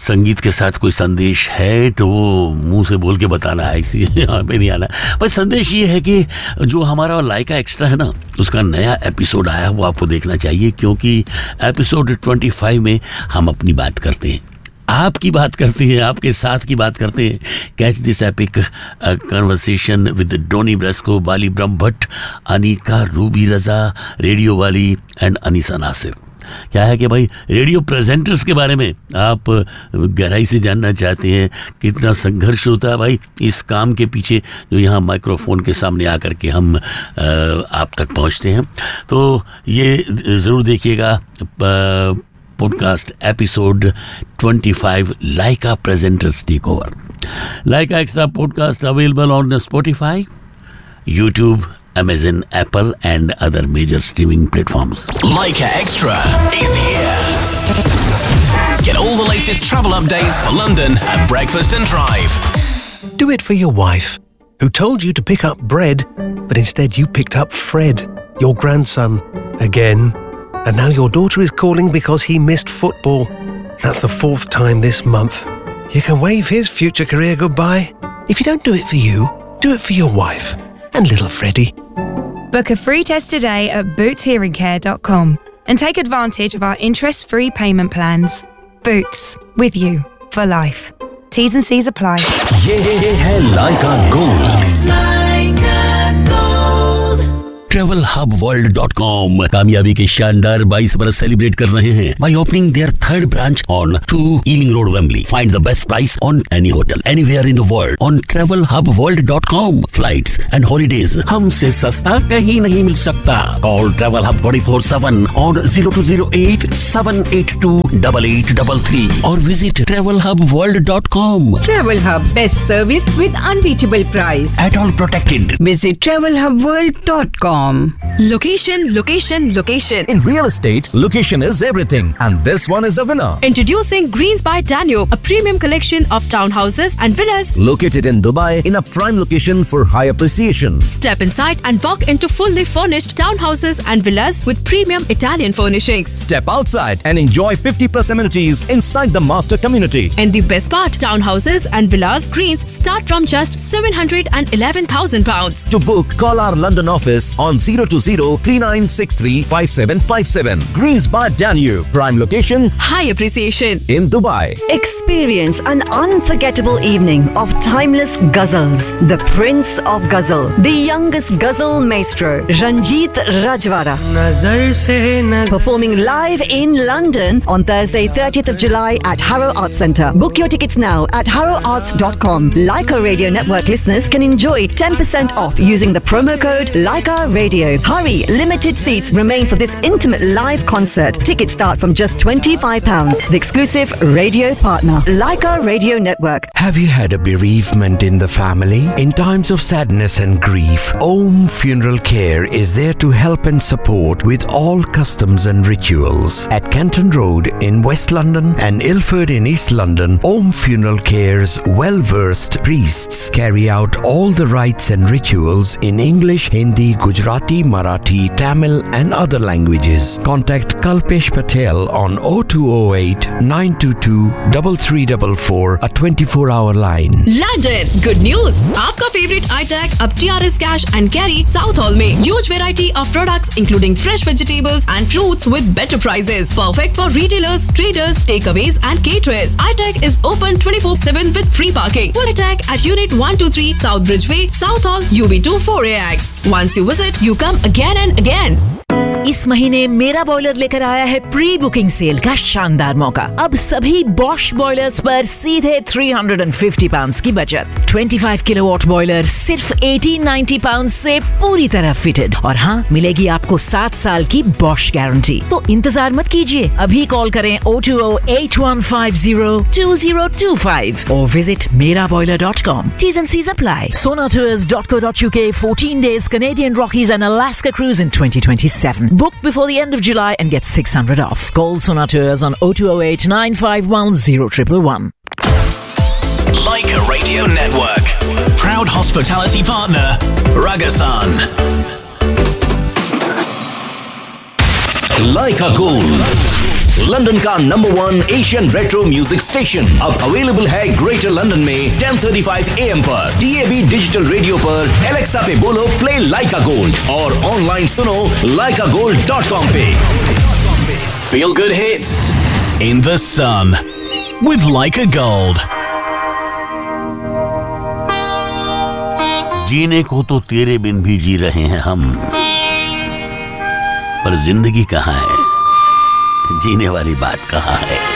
संगीत के साथ कोई संदेश है तो वो मुंह से बोल के बताना है, इसी यहाँ पे नहीं आना। बस संदेश ये है कि जो हमारा लाइका एक्स्ट्रा है ना, उसका नया एपिसोड आया वो आपको देखना चाहिए, क्योंकि एपिसोड 25 में हम अपनी बात करते हैं, आपकी बात करते हैं, आपके साथ की बात करते हैं। Catch this epic conversation with Downey ब्रेस्को, Bali Brahma Bhatt, Anika, Ruby Raza, radio वाली एंड अनीसा नासिर। क्या है कि भाई रेडियो प्रेजेंटर्स के बारे में आप गहराई से जानना चाहते हैं, कितना संघर्ष होता है भाई इस काम के पीछे, जो यहाँ माइक्रोफोन के सामने आकर के हम आप तक पहुँचते हैं, तो ये ज़रूर देखिएगा podcast episode 25 Lyca presenters take over. Lyca extra podcast available on Spotify, YouTube, Amazon, Apple and other major streaming platforms. Laika Extra is here. Get all the latest travel updates for London at Breakfast and Drive. Do it for your wife, who told you to pick up bread, but instead you picked up Fred, your grandson, again. And now your daughter is calling because he missed football. That's the 4th time this month. You can wave his future career goodbye. If you don't do it for you, do it for your wife and little Freddie. Book a free test today at bootshearingcare.com and take advantage of our interest-free payment plans. Boots, with you for life. T's and C's apply. ये है लाइका gold. travelhubworld.com कामयाबी के शानदार 22 बरस celebrate कर रहे हैं by opening their 3rd branch on 2 Ealing Road, Wembley. Find the best price on any hotel anywhere in the world on travelhubworld.com. Flights and holidays हमसे सस्ता कहीं नहीं मिल सकता. Call Travel Hub 24/7 on 0208 782 8833 or visit travelhubworld.com. Travel Hub, best service with unbeatable price. At all protected. Visit travelhubworld.com. Location, location, location. In real estate, location is everything, and this one is a winner. Introducing Greens by Danube, a premium collection of townhouses and villas Located in Dubai in a prime location for high appreciation. Step inside and walk into fully furnished townhouses and villas with premium Italian furnishings. Step outside and enjoy 50+ amenities inside the master community. And the best part, townhouses and villas Greens start from just £711,000. To book, call our London office on 020-3963-5757. Greens by Danube, prime location High appreciation. in Dubai. Experience an unforgettable evening of timeless ghazals. The Prince of Ghazal, the youngest ghazal maestro, Ranjit Rajwara, performing live in London on Thursday, 30th of July at Harrow Arts Centre. Book your tickets now at harrowarts.com. Laika Radio Network listeners can enjoy 10% off using the promo code Laika Radio. Hurry, limited seats remain for this intimate live concert. Tickets start from just £25. The exclusive radio partner, Laika Radio Network. Have you had a bereavement in the family? In times of sadness and grief, Om Funeral Care is there to help and support with all customs and rituals. At Canton Road in West London and Ilford in East London, Om Funeral Care's well-versed priests carry out all the rites and rituals in English, Hindi, Gujarati, Marathi, Tamil and other languages. Contact Kalpesh Patel on 0208 922 3344, a 24-hour line. London, good news! आपका favorite iTag अब TRS Cash and Carry South Hall में huge variety of products including fresh vegetables and fruits with better prices. Perfect for retailers, traders, takeaways and caterers. iTag is open 24/7 with free parking. Full iTag at Unit 123 South Bridgeway, South Hall, UB2 4AX. Once you visit, you come again and again. इस महीने मेरा boiler लेकर आया है pre booking cell का शानदार मौका। अब सभी बॉश बॉयलर्स पर सीधे £350 की बचत। 25 किलोवाट बॉयलर सिर्फ £1890 से पूरी तरह फिटेड, और हाँ, मिलेगी आपको 7 साल की बॉश गारंटी। तो इंतजार मत कीजिए, अभी कॉल करें 020-8150-2025 और visit meraboiler.com. T's and C's apply. sonatours.co.uk 14 days Canadian Rockies and Alaska cruise in 2027. Book before the end of July and get $600 off. Call Sonatours on 0208 951 0111. Laika Radio Network. Proud hospitality partner, Ragasan. Laika Gold. London का number 1 Asian retro music station अब available है greater London में 10:35 AM पर, DAB digital radio पर, Alexa पे बोलो play लाइका gold और online सुनो laikagold.com पे। Feel good hits in the sun with Leica Gold. जीने को तो तेरे बिन भी जी रहे हैं हम, पर जिंदगी कहाँ है, जीने वाली बात कहाँ है।